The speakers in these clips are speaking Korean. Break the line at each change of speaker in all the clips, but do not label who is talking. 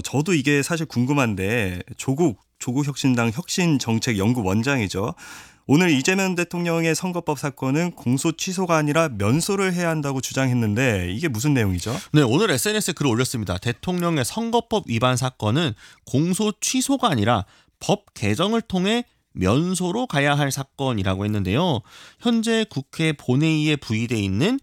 저도 이게 사실 궁금한데 조국 혁신당 혁신정책연구원장이죠. 오늘 이재명 대통령의 선거법 사건은 공소 취소가 아니라 면소를 해야 한다고 주장했는데 이게 무슨 내용이죠?
네, 오늘 SNS에 글을 올렸습니다. 대통령의 선거법 위반 사건은 공소 취소가 아니라 법 개정을 통해 면소로 가야 할 사건이라고 했는데요. 현재 국회 본회의에 부의돼 있는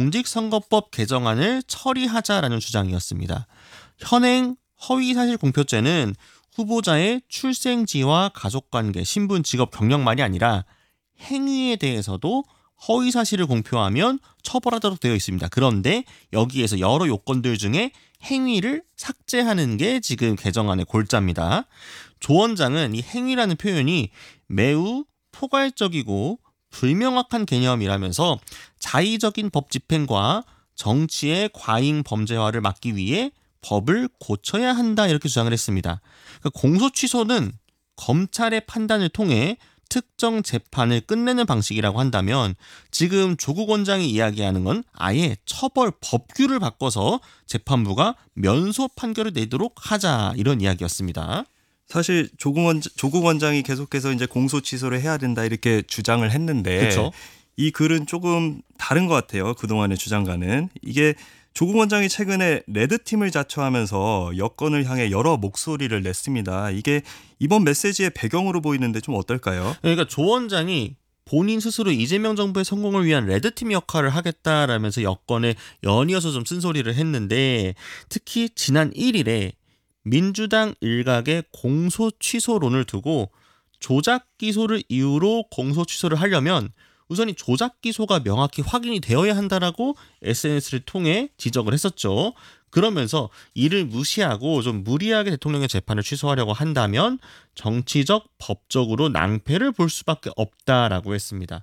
공직선거법 개정안을 처리하자라는 주장이었습니다. 현행 허위사실공표죄는 후보자의 출생지와 가족관계, 신분, 직업, 경력만이 아니라 행위에 대해서도 허위사실을 공표하면 처벌하도록 되어 있습니다. 그런데 여기에서 여러 요건들 중에 행위를 삭제하는 게 지금 개정안의 골자입니다. 조 원장은 이 행위라는 표현이 매우 포괄적이고 불명확한 개념이라면서 자의적인 법 집행과 정치의 과잉 범죄화를 막기 위해 법을 고쳐야 한다 이렇게 주장을 했습니다. 그러니까 공소 취소는 검찰의 판단을 통해 특정 재판을 끝내는 방식이라고 한다면 지금 조국 원장이 이야기하는 건 아예 처벌 법규를 바꿔서 재판부가 면소 판결을 내도록 하자 이런 이야기였습니다.
사실 조국 원장이 계속해서 이제 공소 취소를 해야 된다 이렇게 주장을 했는데
그렇죠.
이 글은 조금 다른 것 같아요. 그동안의 주장과는. 이게 조국 원장이 최근에 레드팀을 자처하면서 여권을 향해 여러 목소리를 냈습니다. 이게 이번 메시지의 배경으로 보이는데 좀 어떨까요?
그러니까 조 원장이 본인 스스로 이재명 정부의 성공을 위한 레드팀 역할을 하겠다라면서 여권에 연이어서 좀 쓴소리를 했는데 특히 지난 1일에 민주당 일각의 공소 취소론을 두고 조작 기소를 이유로 공소 취소를 하려면 우선 이 조작 기소가 명확히 확인이 되어야 한다라고 SNS를 통해 지적을 했었죠. 그러면서 이를 무시하고 좀 무리하게 대통령의 재판을 취소하려고 한다면 정치적, 법적으로 낭패를 볼 수밖에 없다라고 했습니다.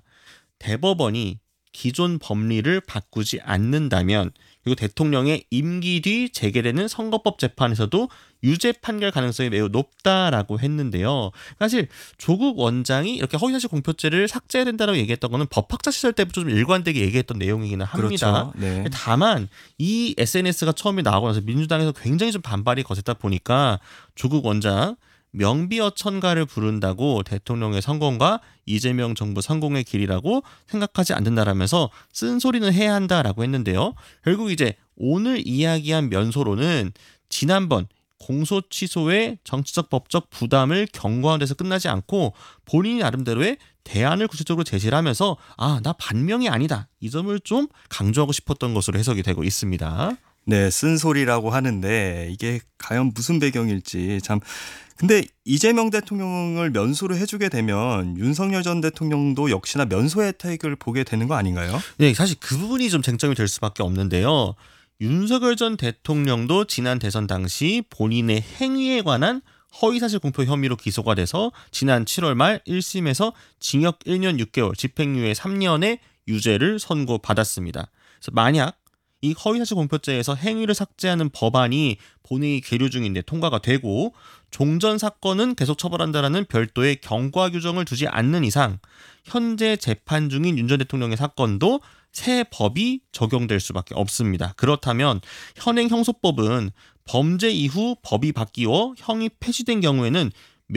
대법원이 기존 법리를 바꾸지 않는다면 그리고 대통령의 임기 뒤 재개되는 선거법 재판에서도 유죄 판결 가능성이 매우 높다라고 했는데요. 사실 조국 원장이 이렇게 허위사실 공표죄를 삭제해야 된다고 얘기했던 거는 법학자 시절 때부터 좀 일관되게 얘기했던 내용이기는 합니다.
그렇죠. 네.
다만 이 SNS가 처음에 나오고 나서 민주당에서 굉장히 좀 반발이 거셌다 보니까 조국 원장 명비어천가를 부른다고 대통령의 성공과 이재명 정부 성공의 길이라고 생각하지 않는다라면서 쓴소리는 해야 한다라고 했는데요. 결국 이제 오늘 이야기한 면소로는 지난번 공소 취소의 정치적 법적 부담을 경고하는 데서 끝나지 않고 본인이 나름대로의 대안을 구체적으로 제시를 하면서 나 반명이 아니다. 이 점을 좀 강조하고 싶었던 것으로 해석이 되고 있습니다.
네, 쓴소리라고 하는데 이게 과연 무슨 배경일지 참. 근데 이재명 대통령을 면소를 해주게 되면 윤석열 전 대통령도 역시나 면소 혜택을 보게 되는 거 아닌가요?
네, 사실 그 부분이 좀 쟁점이 될 수밖에 없는데요. 윤석열 전 대통령도 지난 대선 당시 본인의 행위에 관한 허위사실 공표 혐의로 기소가 돼서 지난 7월 말 1심에서 징역 1년 6개월, 집행유예 3년의 유죄를 선고받았습니다. 그래서 만약 이 허위사실 공표죄에서 행위를 삭제하는 법안이 본회의 계류 중인데 통과가 되고 종전 사건은 계속 처벌한다라는 별도의 경과 규정을 두지 않는 이상 현재 재판 중인 윤 전 대통령의 사건도 새 법이 적용될 수밖에 없습니다. 그렇다면 현행 형소법은 범죄 이후 법이 바뀌어 형이 폐지된 경우에는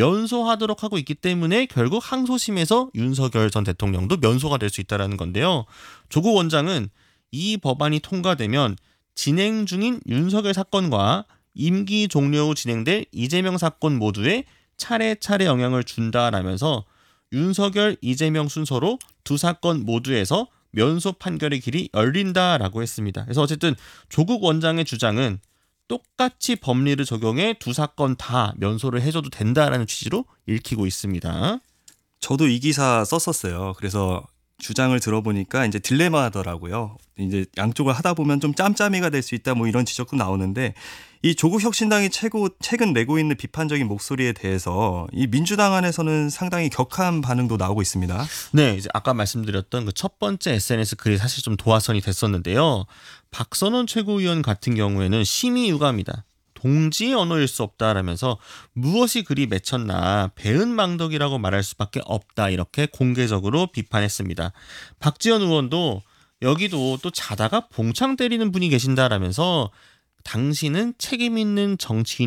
면소하도록 하고 있기 때문에 결국 항소심에서 윤석열 전 대통령도 면소가 될 수 있다는 건데요. 조국 원장은 이 법안이 통과되면 진행 중인 윤석열 사건과 임기 종료 후 진행될 이재명 사건 모두에 차례차례 영향을 준다라면서 윤석열, 이재명 순서로 두 사건 모두에서 면소 판결의 길이 열린다라고 했습니다. 그래서 어쨌든 조국 원장의 주장은 똑같이 법리를 적용해 두 사건 다 면소를 해줘도 된다라는 취지로 읽히고 있습니다.
저도 이 기사 썼었어요. 그래서 주장을 들어보니까 이제 딜레마더라고요. 이제 양쪽을 하다 보면 좀 짬짬이가 될 수 있다 뭐 이런 지적도 나오는데 이 조국 혁신당이 최근 내고 있는 비판적인 목소리에 대해서 이 민주당 안에서는 상당히 격한 반응도 나오고 있습니다.
네, 이제 아까 말씀드렸던 그 첫 번째 SNS 글이 사실 좀 도화선이 됐었는데요. 박선원 최고위원 같은 경우에는 심히 유감이다. 동지의 언어일 수 없다라면서 무엇이 그리 맺혔나 배은망덕이라고 말할 수밖에 없다 이렇게 공개적으로 비판했습니다. 박지원 의원도 여기도 또 자다가 봉창 때리는 분이 계신다라면서 당신은 책임 있는 정치인